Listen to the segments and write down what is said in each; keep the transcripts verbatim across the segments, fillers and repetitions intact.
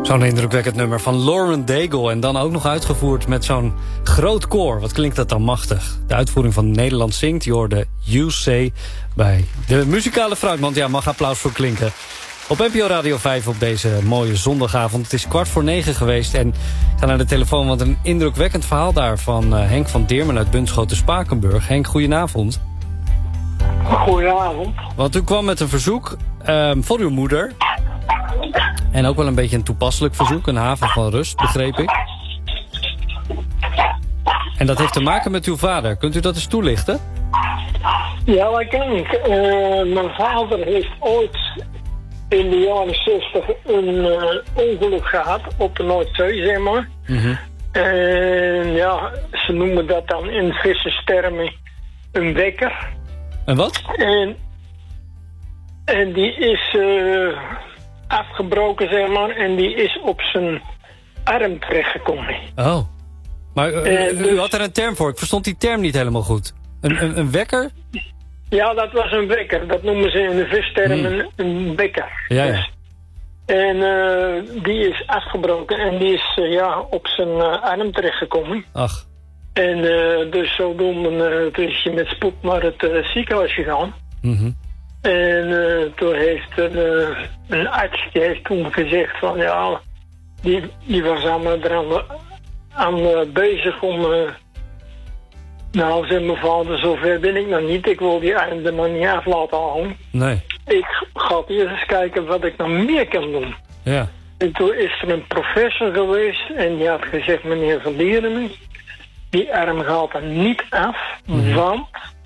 Zo'n indrukwekkend nummer van Lauren Daigle. En dan ook nog uitgevoerd met zo'n groot koor. Wat klinkt dat dan machtig. De uitvoering van Nederland Zingt. Je hoorde You Say bij de muzikale fruitmand. Ja, mag applaus voor klinken. Op N P O Radio vijf op deze mooie zondagavond. Het is kwart voor negen geweest. En ik ga naar de telefoon, want een indrukwekkend verhaal daar van uh, Henk van Deermen uit Bunschoten-Spakenburg. Henk, goedenavond. Goedenavond. Want u kwam met een verzoek um, voor uw moeder. En ook wel een beetje een toepasselijk verzoek. Een haven van rust, begreep ik. En dat heeft te maken met uw vader. Kunt u dat eens toelichten? Ja, dat kan ik. Uh, mijn vader heeft ooit in de jaren zestig een uh, ongeluk gehad op de Noordzee, zeg maar. Mm-hmm. En ja, ze noemen dat dan in visserstermen een wekker. En wat? En, en die is uh, afgebroken, zeg maar, en die is op zijn arm terechtgekomen. Oh, maar uh, uh, u dus, had er een term voor. Ik verstond die term niet helemaal goed. Een, een, een wekker? Ja, dat was een wekker. Dat noemen ze in de vistermen hmm. een wekker. Ja, ja. Dus, en uh, die is afgebroken en die is uh, ja, op zijn uh, arm terechtgekomen. Ach. En uh, dus zodoende uh, is hij met spoed naar het uh, ziekenhuis gegaan. Mm-hmm. En uh, toen heeft een, uh, een arts die heeft toen gezegd van ja, die, die was aan, aan, aan uh, bezig om... Uh, nou, zei mijn vader, zover ben ik nog niet. Ik wil die arm er nog niet af laten halen. Nee. Ik ga eerst eens kijken wat ik nog meer kan doen. Ja. En toen is er een professor geweest en die had gezegd, meneer Van Deermen, die arm gaat er niet af, mm-hmm. want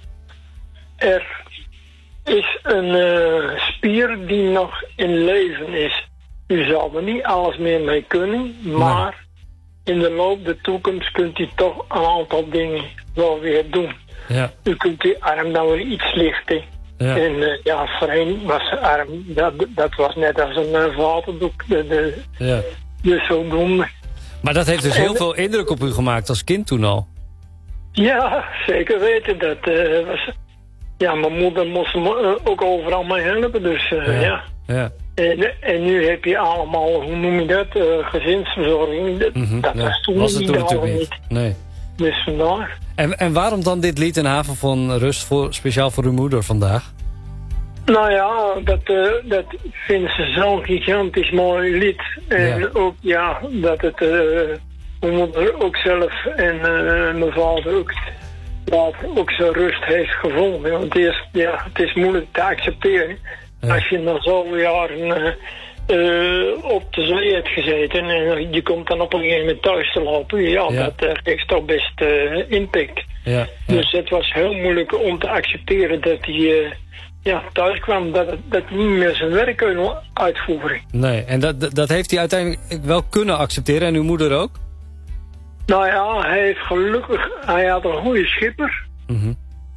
er is een uh, spier die nog in leven is. U zal er niet alles meer mee kunnen, maar nee. in de loop der toekomst kunt u toch een aantal dingen wel weer doen. Ja. U kunt die arm dan weer iets lichten. Ja. En uh, ja, voorheen was de arm, dat, dat was net als een uh, waterdoek. De, de, ja. Dus zodoende. Maar dat heeft dus heel en, veel indruk op u gemaakt als kind toen al. Ja, zeker weten. Dat uh, was... Ja, mijn moeder moest me uh, ook overal mee helpen, dus uh, ja. ja. ja. En, en nu heb je allemaal, hoe noem je dat, uh, gezinsverzorging. Dat, mm-hmm, dat ja. was toen was niet het toen natuurlijk niet. niet. Nee. Dus vandaar. En, en waarom dan dit lied, Een haven van rust, voor, speciaal voor uw moeder vandaag? Nou ja, dat, uh, dat vinden ze zo'n gigantisch mooi lied. En ja. ook, ja, dat het uh, mijn moeder ook zelf en uh, mijn vader ook, dat ook zijn rust heeft gevonden. Want het is, ja, het is moeilijk te accepteren. Ja. Als je na zoveel jaren uh, uh, op de zee hebt gezeten en je komt dan op een gegeven moment thuis te lopen. Ja, ja. dat uh, heeft toch best uh, impact. Ja. Ja. Dus het was heel moeilijk om te accepteren dat hij... Uh, Ja, thuis kwam dat, dat hij niet meer zijn werk kon uitvoeren. Nee, en dat, dat heeft hij uiteindelijk wel kunnen accepteren en uw moeder ook? Nou ja, hij heeft gelukkig, hij had een goede schipper. Mm-hmm.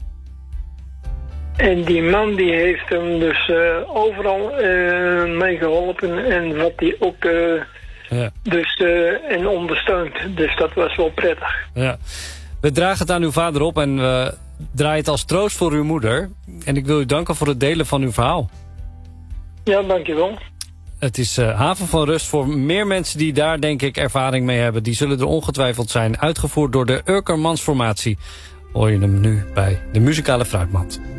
En die man die heeft hem dus uh, overal uh, mee geholpen en wat hij ook uh, ja. dus, uh, en ondersteund. Dus dat was wel prettig. Ja. We dragen het aan uw vader op en we draaien het als troost voor uw moeder. En ik wil u danken voor het delen van uw verhaal. Ja, dankjewel. Het is uh, haven van rust voor meer mensen die daar denk ik ervaring mee hebben. Die zullen er ongetwijfeld zijn. Uitgevoerd door de Urkermansformatie. Hoor je hem nu bij de muzikale fruitmand.